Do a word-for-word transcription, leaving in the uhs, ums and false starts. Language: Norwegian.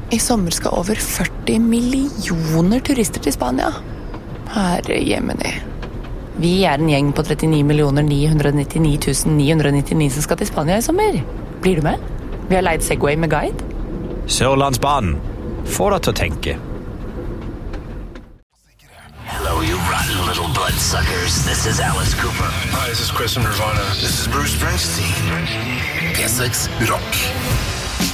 I sommer skal over førti millioner turister til Spania. Herre jemini. Vi er en gjeng på trettini millioner ni hundre nittini tusen ni hundre nittini som skal til Spania i sommer. Blir du med? Vi har leid Segway med guide. Sørlandsbanen. Får deg til å tenke. Hello, you rotten little bloodsuckers. This is Alice Cooper. Hi, this is Chris from Nirvana. This is Bruce Springsteen. P seks Rock.